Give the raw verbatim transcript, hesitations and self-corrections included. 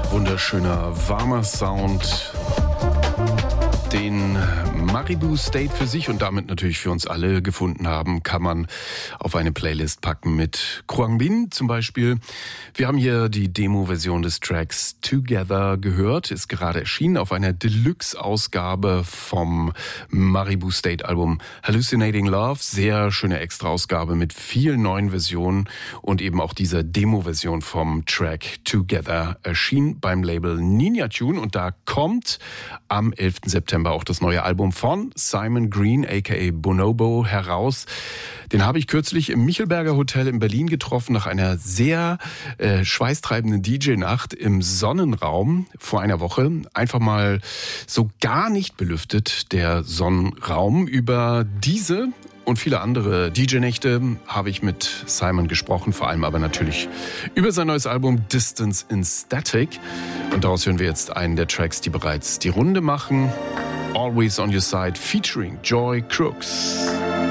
Wunderschöner, warmer Sound, den Maribou State für sich und damit natürlich für uns alle gefunden haben, kann man auf eine Playlist packen mit Quang Binh zum Beispiel. Wir haben hier die Demo-Version des Tracks Together gehört, ist gerade erschienen auf einer Deluxe-Ausgabe vom Maribou State-Album Hallucinating Love. Sehr schöne Extra-Ausgabe mit vielen neuen Versionen und eben auch dieser Demo-Version vom Track Together erschien beim Label Ninja Tune und da kommt am elften September auch das neue Album von Simon Green, aka Bonobo, heraus. Den habe ich kürzlich im Michelberger Hotel in Berlin getroffen, nach einer sehr äh, schweißtreibenden D J-Nacht im Sonnenraum vor einer Woche. Einfach mal so gar nicht belüftet, der Sonnenraum. Über diese und viele andere D J-Nächte habe ich mit Simon gesprochen, vor allem aber natürlich über sein neues Album Distance in Static. Und daraus hören wir jetzt einen der Tracks, die bereits die Runde machen. Always on Your Side featuring Joy Crooks.